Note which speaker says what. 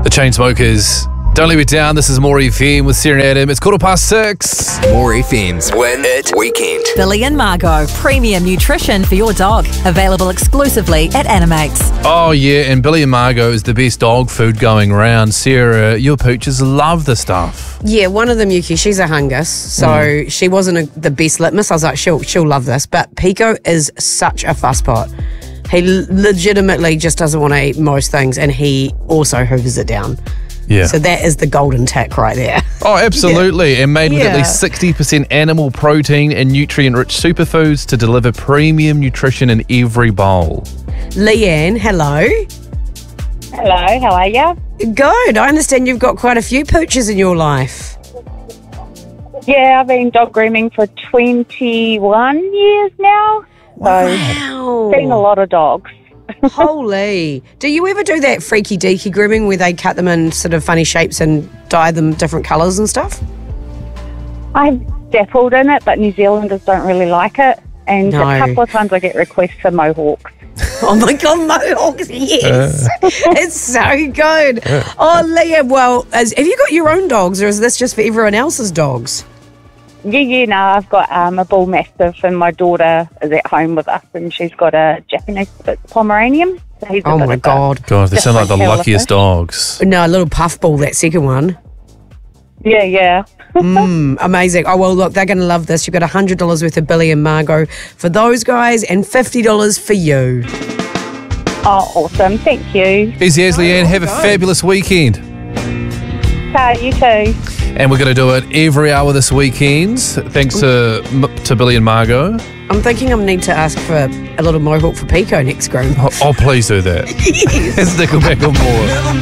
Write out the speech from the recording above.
Speaker 1: The Chainsmokers. Don't Let Me Down. This is More FM with Sarah and Adam. It's 6:15.
Speaker 2: More FM's Win It Weekend.
Speaker 3: Billy and Margot, premium nutrition for your dog. Available exclusively at Animates.
Speaker 1: Oh, yeah, and Billy and Margot is the best dog food going around. Sarah, your pooches love the stuff.
Speaker 4: Yeah, one of them, Yuki, she's a Hungus, so she wasn't the best litmus. I was like, she'll love this. But Pico is such a fusspot. He legitimately just doesn't want to eat most things, and he also hoovers it down.
Speaker 1: Yeah.
Speaker 4: So that is the golden tick right there.
Speaker 1: Oh, absolutely. And made with at least 60% animal protein and nutrient-rich superfoods to deliver premium nutrition in every bowl.
Speaker 4: Leanne, hello.
Speaker 5: Hello, how are you?
Speaker 4: Good. I understand you've got quite a few pooches in your life.
Speaker 5: Yeah, I've been dog grooming for 21 years now.
Speaker 4: Wow.
Speaker 5: Seen a lot of dogs.
Speaker 4: Holy. Do you ever do that freaky deaky grooming where they cut them in sort of funny shapes and dye them different colours and stuff?
Speaker 5: I've dabbled in it, but New Zealanders don't really like it. And
Speaker 4: No.
Speaker 5: a couple of times I get requests for mohawks.
Speaker 4: Oh my God, mohawks, yes. It's so good. Oh, Leah, well, have you got your own dogs or is this just for everyone else's dogs?
Speaker 5: Yeah, no, I've got a bull mastiff and my daughter is at home with us and she's got a Japanese Spitz Pomeranian. So he's a
Speaker 4: Oh
Speaker 5: bit
Speaker 4: my
Speaker 5: of a
Speaker 4: God.
Speaker 1: God, they sound like the
Speaker 5: different caliber.
Speaker 1: luckiest dogs.
Speaker 4: No, a little puffball, that second one.
Speaker 5: Yeah.
Speaker 4: Amazing. Oh, well, look, they're going to love this. You've got $100 worth of Billy and Margot for those guys and $50 for you.
Speaker 5: Oh, awesome. Thank you.
Speaker 1: Easy as Leanne. Have a fabulous weekend.
Speaker 5: You too.
Speaker 1: And we're going to do it every hour this weekend. Thanks to Billy and Margot.
Speaker 4: I'm thinking I need to ask for a little mohawk for Pico next groom.
Speaker 1: Oh, please do that. Let's nickel back on more.